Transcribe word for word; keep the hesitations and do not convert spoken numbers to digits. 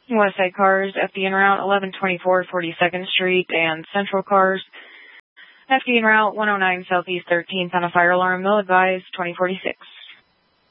West Side Cars, F D en route eleven twenty-four forty-second Street, and Central Cars, F D en route one oh nine Southeast thirteenth on a fire alarm, no advised, twenty forty-six.